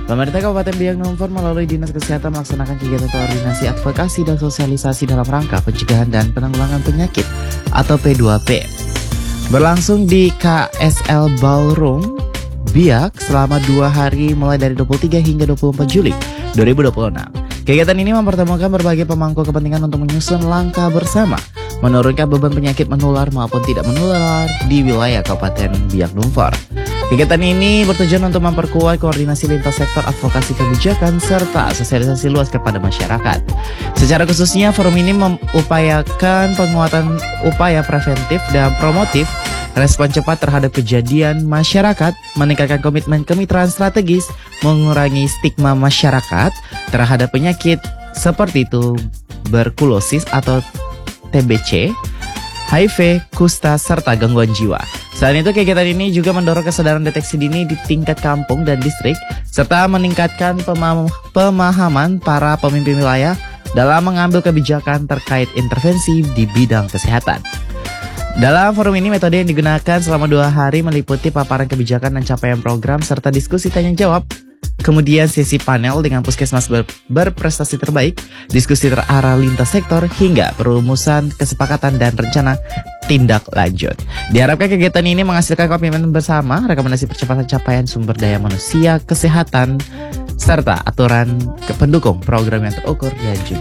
Pemerintah Kabupaten Biak Numfor melalui Dinas Kesehatan melaksanakan kegiatan koordinasi advokasi dan sosialisasi dalam rangka pencegahan dan penanggulangan penyakit atau P2P. Berlangsung di KSL Ballroom Biak selama 2 hari mulai dari 23 hingga 24 Juli 2026. Kegiatan ini mempertemukan berbagai pemangku kepentingan untuk menyusun langkah bersama menurunkan beban penyakit menular maupun tidak menular di wilayah Kabupaten Biak Numfor. Kegiatan ini bertujuan untuk memperkuat koordinasi lintas sektor advokasi kebijakan serta sosialisasi luas kepada masyarakat. Secara khususnya, forum ini mengupayakan penguatan upaya preventif dan promotif, respon cepat terhadap kejadian masyarakat, meningkatkan komitmen kemitraan strategis, mengurangi stigma masyarakat terhadap penyakit seperti tuberkulosis atau TBC, HIV, kusta, serta gangguan jiwa. Selain itu, kegiatan ini juga mendorong kesadaran deteksi dini di tingkat kampung dan distrik, serta meningkatkan pemahaman para pemimpin wilayah dalam mengambil kebijakan terkait intervensi di bidang kesehatan. Dalam forum ini, metode yang digunakan selama 2 hari meliputi paparan kebijakan dan capaian program, serta diskusi tanya-jawab. Kemudian sesi panel dengan puskesmas berprestasi terbaik, diskusi terarah lintas sektor, hingga perumusan kesepakatan dan rencana tindak lanjut. Diharapkan kegiatan ini menghasilkan komitmen bersama, rekomendasi percepatan capaian sumber daya manusia, kesehatan, serta aturan pendukung program yang terukur dan juga